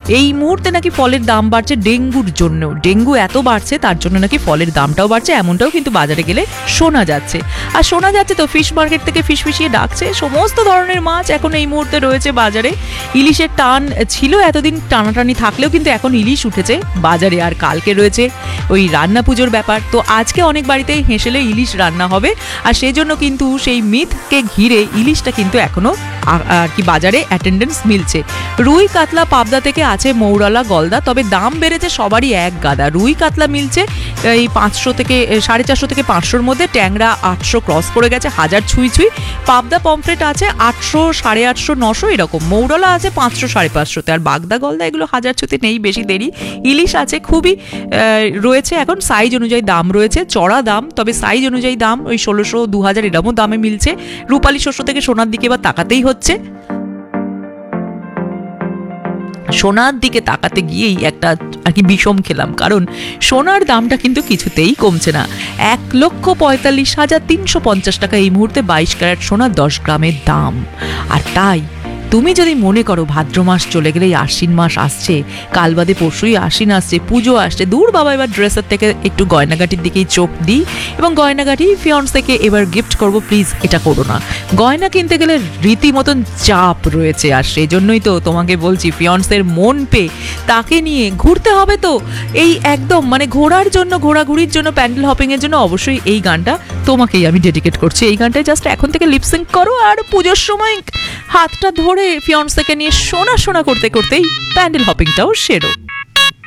এই মুহূর্তে নাকি ফলের দাম বাড়ছে ডেঙ্গুর জন্য, ডেঙ্গু এত বাড়ছে তার জন্য নাকি ফলের দামটাও বাড়ছে, এমনটাও কিন্তু বাজারে গেলে শোনা যাচ্ছে। আর শোনা যাচ্ছে তো ফিশ মার্কেট থেকে ফিশফিশিয়ে ডাকছে, সমস্ত ধরনের মাছ এখন এই মুহূর্তে রয়েছে বাজারে। ইলিশের টান ছিল এতদিন, টানাটানি থাকলেও কিন্তু এখন ইলিশ উঠেছে বাজারে। আর কালকে রয়েছে ওই রান্না পুজোর ব্যাপার, তো আজকে অনেক বাড়িতেই হেঁসেলে ইলিশ রান্না হবে। আর সেই জন্য কিন্তু সেই মিথকে ঘিরে ইলিশটা কিন্তু এখনো আর কি বাজারে অ্যাটেন্ডেন্স মিলছে। রুই কাতলা পাবদা থেকে আছে মৌরালা গলদা, তবে দাম বেড়েছে সবারই এক গাদা। রুই কাতলা মিলছে এই 500 থেকে 450 থেকে 500-র মধ্যে, ট্যাংরা 800 ক্রস করে গেছে, 1000 ছুঁই ছুঁই। পাবদা পমফ্রেট আছে 800, 850, 900 এরকম। মৌরালা আছে 500, 550-তে। আর বাগদা গলদা এগুলো 1000 ছুঁতে নেই বেশি দেরি। ইলিশ আছে খুবই রয়েছে এখন, সাইজ অনুযায়ী দাম রয়েছে, চড়া দাম, তবে সাইজ অনুযায়ী দাম ওই 1600, 2000 এরকমও দামে মিলছে। রূপালী শস্য থেকে সোনার দিকে এবার তাকাতেই হচ্ছে। সোনার দিকে তাকাতে গিয়েই একটা আর কি বিষম খেলাম, কারণ সোনার দামটা কিন্তু কিছুতেই কমছে না। 1,45,350 টাকা এই মুহূর্তে 22 ক্যারেট সোনা 10 গ্রামের দাম। আর তাই তুমি যদি মনে করো ভাদ্র মাস চলে গেলেই আশ্বিন মাস আসছে, কাল বাদে পরশুই আশ্বিন আসছে, পুজো আসছে, দূর বাবা এবার ড্রেসের থেকে একটু গয়নাগাটির দিকেই চোখ দিই, এবং গয়নাগাটি ফিয়ন্স থেকে এবার গিফট করব, প্লিজ এটা করো না। গয়না কিনতে গেলে রীতিমতন চাপ রয়েছে, আর সেই জন্যই তো তোমাকে বলছি ফিয়ন্সের মন পেয়ে তাকে নিয়ে ঘুরতে হবে। তো এই একদম মানে ঘোরার জন্য, ঘোরাঘুরির জন্য, প্যান্ডেল হপিংয়ের জন্য অবশ্যই এই গানটা তোমাকেই আমি ডেডিকেট করছি। এই গানটাই জাস্ট এখন থেকে লিপসিং করো, আর পুজোর সময় হাতটা ধরে ফিয়ন্সকে নিয়ে শোনা শোনা করতে করতেই প্যান্ডেল হপিংটাও সেরো।